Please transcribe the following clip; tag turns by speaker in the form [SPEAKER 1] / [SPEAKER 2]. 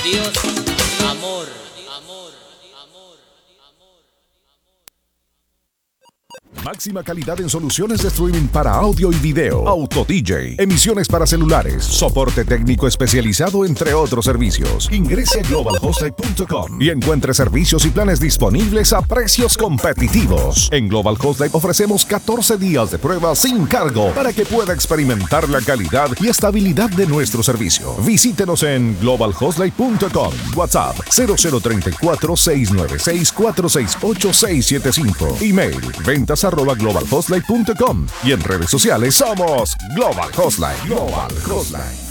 [SPEAKER 1] Dios, amor.
[SPEAKER 2] Máxima calidad en soluciones de streaming para audio y video. Auto DJ. Emisiones para celulares. Soporte técnico especializado, entre otros servicios. Ingrese a globalhostlife.com y encuentre servicios y planes disponibles a precios competitivos. En Global Host Life ofrecemos 14 días de prueba sin cargo para que pueda experimentar la calidad y estabilidad de nuestro servicio. Visítenos en globalhostlife.com. WhatsApp 0034-696-468-675. Email ventas@globalhostlife.com y en redes sociales somos Global Host Life. Global Host Life.